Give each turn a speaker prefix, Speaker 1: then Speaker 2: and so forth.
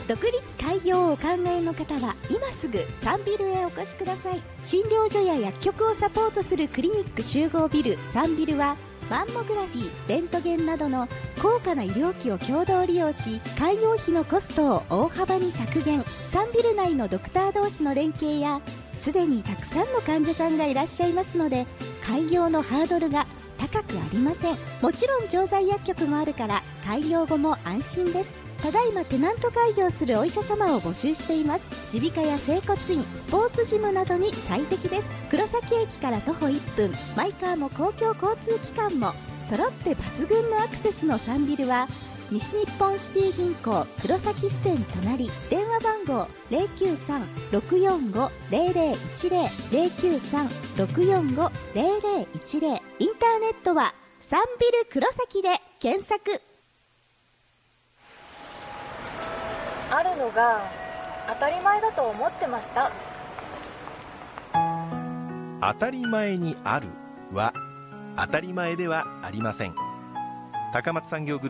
Speaker 1: 独立開業をお考えの方は今すぐサンビルへお越しください。診療所や薬局をサポートするクリニック集合ビルサンビルは、マンモグラフィー、レントゲンなどの高価な医療機を共同利用し、開業費のコストを大幅に削減。サンビル内のドクター同士の連携や、すでにたくさんの患者さんがいらっしゃいますので、開業のハードルが高くありません。もちろん調剤薬局もあるから開業後も安心です。ただいまテナント開業するお医者様を募集しています。耳鼻科や整骨院、スポーツジムなどに最適です。黒崎駅から徒歩1分、マイカーも公共交通機関も揃って抜群のアクセスのサンビルは、西日本シティ銀行黒崎支店隣、電話番号 093-645-0010 093-645-0010、インターネットはサンビル黒崎で検索。
Speaker 2: あるのが当たり前だと思ってました。
Speaker 3: 当たり前にあるは当たり前ではありません。高松産業グループ